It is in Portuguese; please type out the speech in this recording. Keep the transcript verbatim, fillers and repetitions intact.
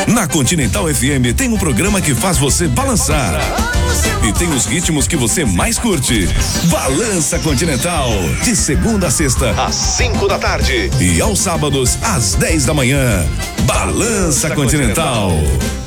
Na Continental F M tem um programa que faz você balançar. E tem os ritmos que você mais curte. Balança Continental. De segunda a sexta, às cinco da tarde. E aos sábados, às dez da manhã. Balança Continental.